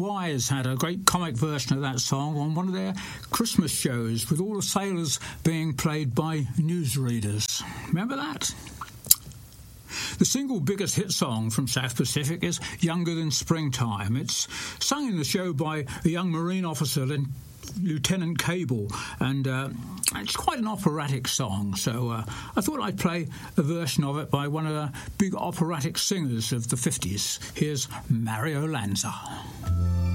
Wise had a great comic version of that song on one of their Christmas shows with all the sailors being played by newsreaders. Remember that? The single biggest hit song from South Pacific is Younger Than Springtime. It's sung in the show by a young Marine officer, Lieutenant Cable, and it's quite an operatic song, so I thought I'd play a version of it by one of the big operatic singers of the 50s. Here's Mario Lanza.